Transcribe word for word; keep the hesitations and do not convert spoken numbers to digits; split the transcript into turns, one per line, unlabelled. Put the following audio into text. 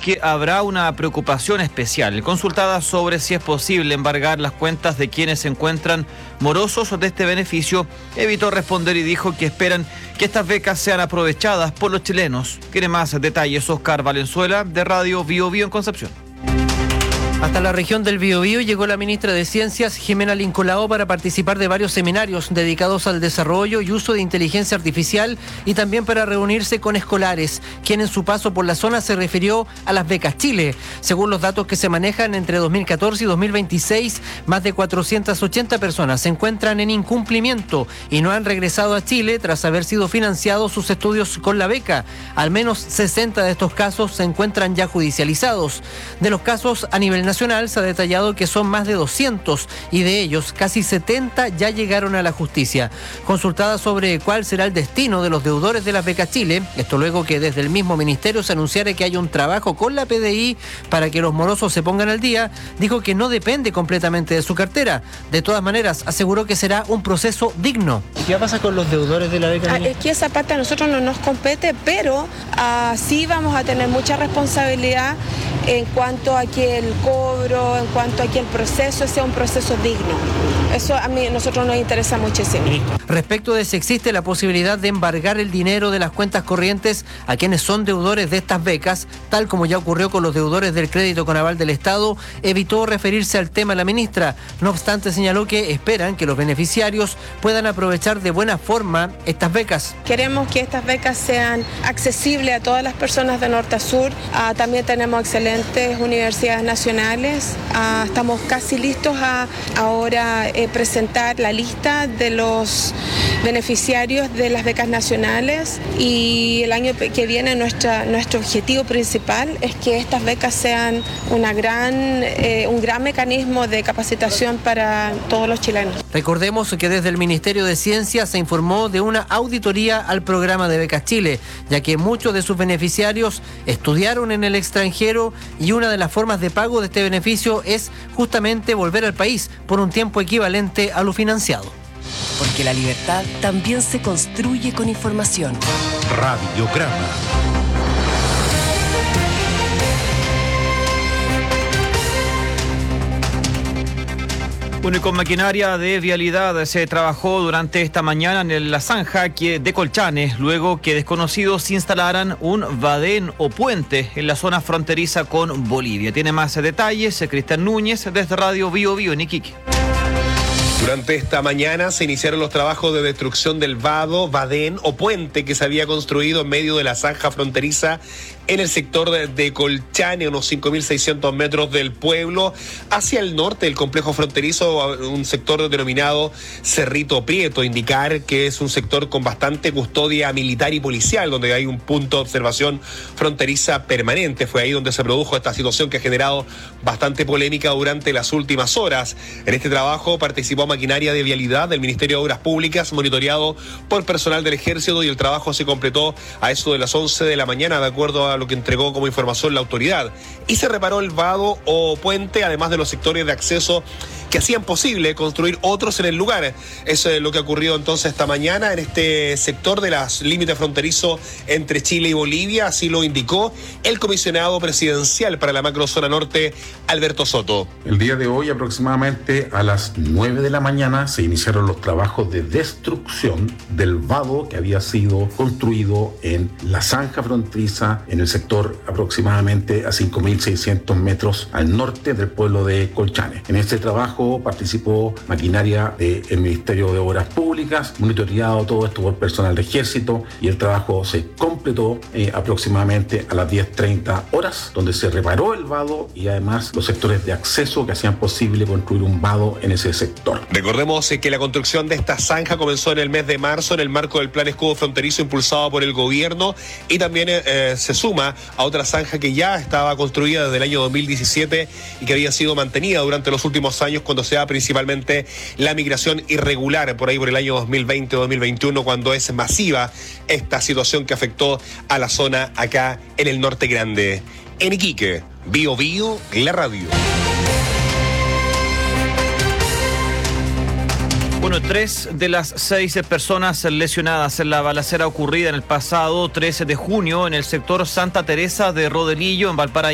que habrá una preocupación especial. Consultada sobre si es posible embargar las cuentas de quienes se encuentran morosos de este beneficio, evitó responder y dijo que esperan que estas becas sean aprovechadas por los chilenos. Tiene más detalles Oscar Valenzuela, de Radio Bio Bio en Concepción.
Hasta la región del Biobío llegó la ministra de Ciencias, Jimena Lincolao, para participar de varios seminarios dedicados al desarrollo y uso de inteligencia artificial y también para reunirse con escolares, quien en su paso por la zona se refirió a las becas Chile. Según los datos que se manejan, entre dos mil catorce y dos mil veintiséis, más de cuatrocientas ochenta personas se encuentran en incumplimiento y no han regresado a Chile tras haber sido financiados sus estudios con la beca. Al menos sesenta de estos casos se encuentran ya judicializados. De los casos a nivel nacional se ha detallado que son más de doscientos y de ellos casi setenta ya llegaron a la justicia. Consultada sobre cuál será el destino de los deudores de las becas Chile, esto luego que desde el mismo ministerio se anunciara que hay un trabajo con la P D I para que los morosos se pongan al día, dijo que no depende completamente de su cartera. De todas maneras, aseguró que será un proceso digno.
¿Qué va a pasar con los deudores de la beca?
Ah, es que esa parte a nosotros no nos compete, pero ah, sí vamos a tener mucha responsabilidad en cuanto a que el cobro, en cuanto a que el proceso sea un proceso digno. Eso a mí, a nosotros nos interesa muchísimo.
Respecto de si existe la posibilidad de embargar el dinero de las cuentas corrientes a quienes son deudores de estas becas, tal como ya ocurrió con los deudores del crédito con aval del Estado, evitó referirse al tema la ministra. No obstante, señaló que esperan que los beneficiarios puedan aprovechar de buena forma estas becas.
Queremos que estas becas sean accesibles a todas las personas de norte a sur. Ah, también tenemos excelentes universidades nacionales. Ah, estamos casi listos a ahora eh, presentar la lista de los beneficiarios de las becas nacionales y el año que viene nuestra, nuestro objetivo principal es que estas becas sean una gran, eh, un gran mecanismo de capacitación para todos los chilenos.
Recordemos que desde el Ministerio de Ciencia se informó de una auditoría al programa de Becas Chile, ya que muchos de sus beneficiarios estudiaron en el extranjero y una de las formas de pago de este beneficio es justamente volver al país por un tiempo equivalente a lo financiado.
Porque la libertad también se construye con información.
Radiograma.
Bueno, y con maquinaria de vialidad se trabajó durante esta mañana en la zanja de Colchane, luego que desconocidos instalaran un vadén o puente en la zona fronteriza con Bolivia. Tiene más detalles Cristian Núñez desde Radio Bio Bio en Iquique.
Durante esta mañana se iniciaron los trabajos de destrucción del vado, vadén o puente que se había construido en medio de la zanja fronteriza en el sector de, de Colchane, unos cinco mil seiscientos metros del pueblo, hacia el norte del complejo fronterizo, un sector denominado Cerrito Prieto. Indicar que es un sector con bastante custodia militar y policial, donde hay un punto de observación fronteriza permanente. Fue ahí donde se produjo esta situación que ha generado bastante polémica durante las últimas horas. En este trabajo participó maquinaria de vialidad del Ministerio de Obras Públicas, monitoreado por personal del Ejército, y el trabajo se completó a eso de las once de la mañana, de acuerdo a lo que entregó como información la autoridad. Y se reparó el vado o puente, además de los sectores de acceso que hacían posible construir otros en el lugar. Eso es lo que ha ocurrido entonces esta mañana en este sector de los límites fronterizos entre Chile y Bolivia. Así lo indicó el comisionado presidencial para la macrozona norte, Alberto Soto.
El día de hoy, aproximadamente a las nueve de la mañana, se iniciaron los trabajos de destrucción del vado que había sido construido en la zanja fronteriza, en el sector aproximadamente a cinco mil seiscientos metros al norte del pueblo de Colchane. En este trabajo participó maquinaria del Ministerio de Obras Públicas, monitoreado todo esto por personal de Ejército, y el trabajo se completó eh, aproximadamente a las diez treinta horas, donde se reparó el vado y además los sectores de acceso que hacían posible construir un vado en ese sector.
Recordemos eh, que la construcción de esta zanja comenzó en el mes de marzo en el marco del Plan Escudo Fronterizo impulsado por el gobierno, y también eh, se suma a otra zanja que ya estaba construida desde el año dos mil diecisiete y que había sido mantenida durante los últimos años, cuando se da principalmente la migración irregular, por ahí por el año dos mil veinte dos mil veintiuno, cuando es masiva esta situación que afectó a la zona acá en el Norte Grande. En Iquique, Bio Bio, la radio.
Bueno, tres de las seis personas lesionadas en la balacera ocurrida en el pasado trece de junio en el sector Santa Teresa de Rodelillo, en Valparaíso,